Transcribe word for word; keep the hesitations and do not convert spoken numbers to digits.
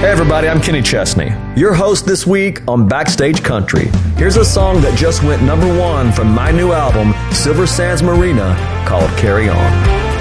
Hey everybody, I'm Kenny Chesney, your host this week on Backstage Country. Here's a song that just went number one from my new album, Silver Sands Marina, called Carry On.